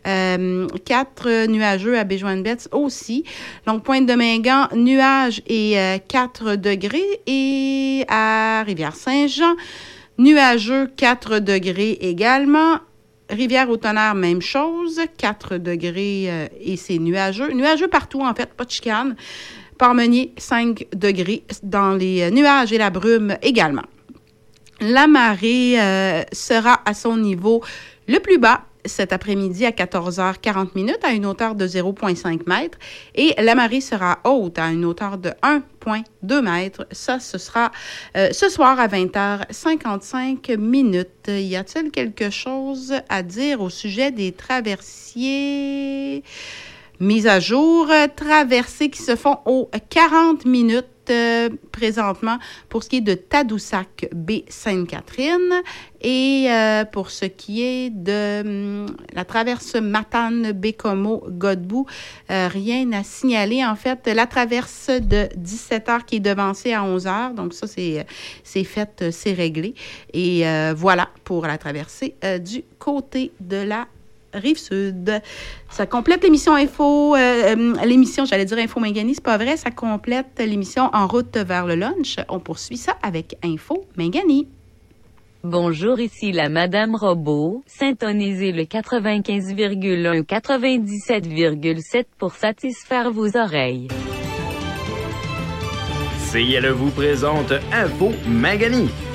4 nuageux à Baie-Joinbetz aussi. Donc, Pointe-de-Mingan, nuages et 4 degrés. Et à Rivière-Saint-Jean, nuageux, 4 degrés également. Rivière-au-Tonnerre, même chose, 4 degrés et c'est nuageux. Nuageux partout, en fait, pas de chicane. Port-Meunier, 5 degrés dans les nuages et la brume également. La marée sera à son niveau le plus bas cet après-midi à 14h40 à une hauteur de 0,5 mètres et la marée sera haute à une hauteur de 1,2 mètres. Ça, ce sera ce soir à 20h55. Y a-t-il quelque chose à dire au sujet des traversiers? Mise à jour, traversées qui se font aux 40 minutes présentement pour ce qui est de Tadoussac, Baie-Sainte-Catherine et pour ce qui est de la traverse Matane, Baie-Comeau, Godbout, rien à signaler. En fait, la traverse de 17h qui est devancée à 11h, donc ça c'est fait, c'est réglé. Et voilà pour la traversée du côté de la Rive-Sud. Ça complète l'émission Info, Info Mingani, c'est pas vrai, ça complète l'émission En route vers le lunch. On poursuit ça avec Info Mingani. Bonjour, ici la Madame Robot. Syntonisez le 95,1 97,7 pour satisfaire vos oreilles. CILE vous présente Info Mingani.